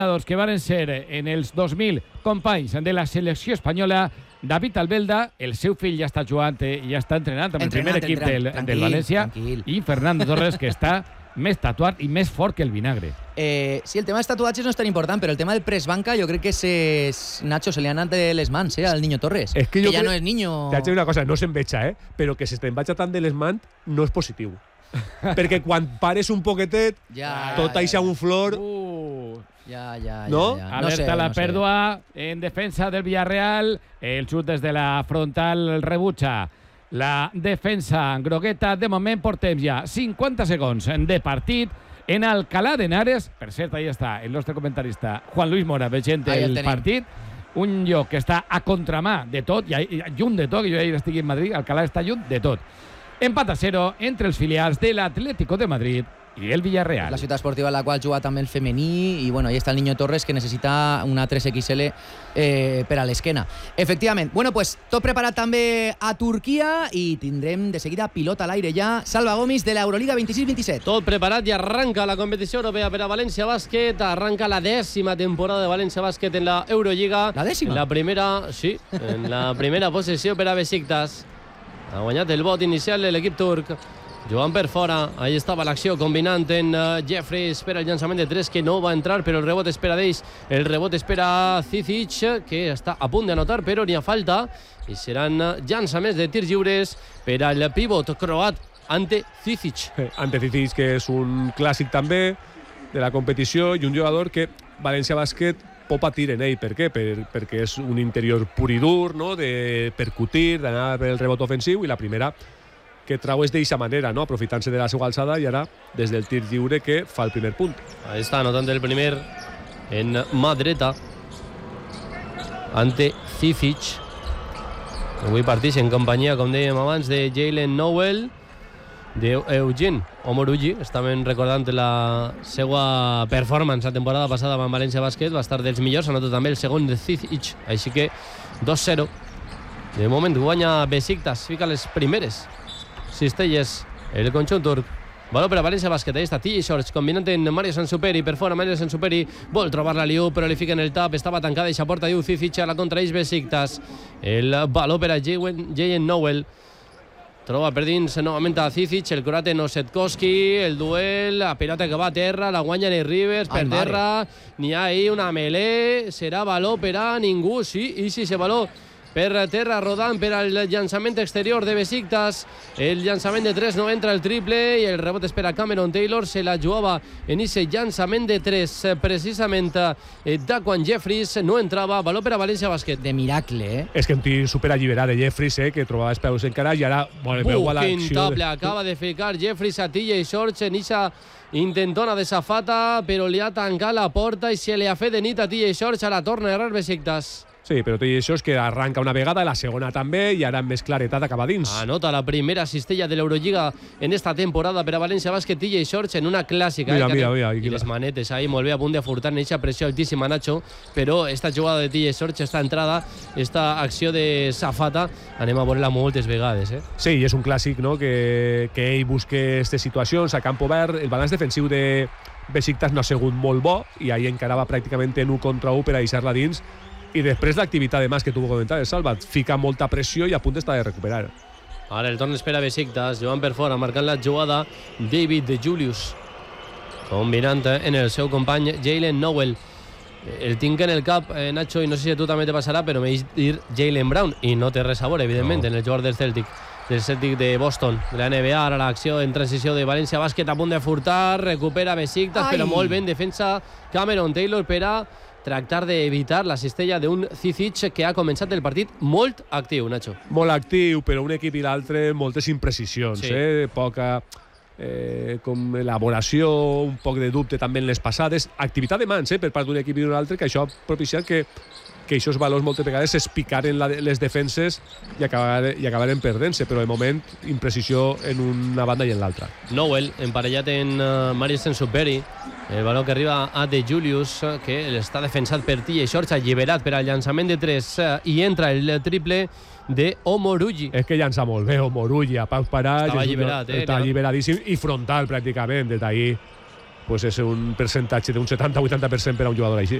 que van ser en els 2000 companys de la selecció espanyola. David Albelda, el seu fill ja està jugant i ja està entrenant amb el primer equip del València, i Fernando Torres, que està més tatuat i més fort que el vinagre. Sí, el tema dels tatuatges no és tan important, però el tema del press banca jo crec que Nacho, se li ha anat de les mans al niño Torres, es que ja no és niño. T'haig de dir una cosa, no se'n veja, però que se te'n vagi tant de les mans no és positiu. Perquè quan pares un poquetet, tot això un flor... No? Alerta la pèrdua en defensa del Villarreal. El xut des de la frontal rebutja la defensa grogueta. De moment portem ja 50 segons de partit en Alcalá de Henares. Per cert, ahí està el nostre comentarista Juan Luis Mora veient el partit. Un lloc que està a contramà de tot, lluny de tot, que jo ahir estic en Madrid, Alcalá està lluny de tot. Empat a 0 entre els filials de l'Atlético de Madrid i el Villarreal. La ciutat esportiva en la qual juga també el femení, i bueno, ahí està el niño Torres, que necessita una 3XL per a l'esquena. Efectivament. Bueno, pues tot preparat també a Turquia i tindrem de seguida pilota a l'aire ja. Salva Gomis de l'Euroliga 26-27. Tot preparat i arranca la competició europea per a València Bàsquet. Arranca la 10ª temporada de València Bàsquet en la Eurolliga. La 10ª? En la primera, sí, en la primera possessió per a Besiktas. Ha guanyat el vot inicial de l'equip turc. Jugant per fora, ahí estava l'acció combinant en Jeffries per al llançament de 3 que no va entrar, però el rebot és per a d'ells. El rebot és per a Cizic, que està a punt d'anotar, però n'hi ha falta, i seran llançaments de tirs lliures per al pivot croat Ante Cizic. Ante Cizic, que és un clàssic també de la competició i un jugador que València Bàsquet pot patir en ell. Per què? Perquè és un interior pur i dur, no? De percutir, d'anar per el rebot ofensiu, i la primera que trau és d'aquesta manera, no? Aprofitant-se de la seva alçada, i ara des del tir lliure que fa el primer punt. Ahí està anotant el primer en mà dreta Ante Cizic. Avui partix en companyia, com dèiem abans, de Jalen Nowell, d'Eugene Omorugi. Estàvem recordant la seva performance la temporada passada amb València Bàsquet, va estar dels millors, ha anotat també el segon de Cizic, així que 2-0. De moment guanya Besiktas, fica les primeres cistelles el conjunt turc. Valor per a València Bàsquet, ahí està TJ Shorts combinant en Mario Sansuperi, per fora Mario Sansuperi vol trobar la liu, però li fica en el tap, estava tancada i s'aporta Diu Cizic a la contra ells Besiktas. El valor per a Jalen Nowell, troba per dins novament a Cizic, el croate Nosetkowski, el duel, la pilota que va a terra, la guanya Nate Rivers, per terra, n'hi ha ahí una melé, serà valor per a ningú, sí, i si se valor per terra rodant per al llançament exterior de Besiktas. El llançament de 3 no entra el triple i el rebot és per a Cameron Taylor. Se la jugava en ese llançament de 3 precisament Daquan Jeffries, no entrava. Valor per a València Bàsquet. De miracle, És que em tinc superalliberat de Jeffries, que trobava els peus encara, i ara veu a l'acció. Quintable, acaba de ficar Jeffries a TJ Shorts en esa intentona de safata, però li ha tancat la porta i se li ha fet de nit a TJ Shorts, a la torna a errar Besiktas. Sí, però tot això és que arranca una vegada, la segona també, i ara amb més claretat acaba dins. Anota la primera cistella de l'Eurolliga en esta temporada per a València Bàsquet, TJ Shorts en una clàssica. Mira, I les manetes ahí, molt bé, a punt de furtar en aquesta pressió altíssima, Nacho, però esta jugada de TJ Shorts, esta entrada, esta acció de safata, anem a veure-la moltes vegades. Sí, i és un clàssic, no?, que ell busque aquestes situacions a camp obert. El balanç defensiu de Besiktas no ha sigut molt bo, i ahir encarava pràcticament en 1 contra 1 per a deixar-la dins. I després l'activitat de mas que tu comentaves, Salva, fica molta pressió i a punt d'estar de recuperar. Ara el torn espera Besiktas, jugant per fora, marcant la jugada David de Julius, combinant en el seu company Jalen Nowell. El tinc en el cap, Nacho, i no sé si a tu també te passarà, però m'he dit Jaylen Brown, i no té res a veure, evidentment, en el jugador del Celtic de Boston, de la NBA. Ara l'acció en transició de València Bàsquet, a punt de furtar, recupera Besiktas, però molt ben defensa Cameron Taylor per a tractar d'evitar la cistella d'un Cizic que ha començat el partit molt actiu, Nacho. Molt actiu, però un equip i l'altre moltes imprecisions, sí. Poca com elaboració, un poc de dubte també en les passades, activitat de mans per part d'un equip i d'un altre, que això ha propiciat que aquests valors moltes vegades es picaren les defenses i acabaren perdent-se, però de moment imprecisió en una banda i en l'altra. Nowell emparellat en Mario Sansuperi, el valor que arriba a De Julius, que està defensat per TJ Shorts, alliberat per al llançament de 3 i entra el triple de Omorugi. És que llança molt bé Omorugi, a peus parats. Estava alliberat, està alliberadíssim i frontal pràcticament, des d'ahir pues és un percentatge d'un 70-80% per a un jugador així.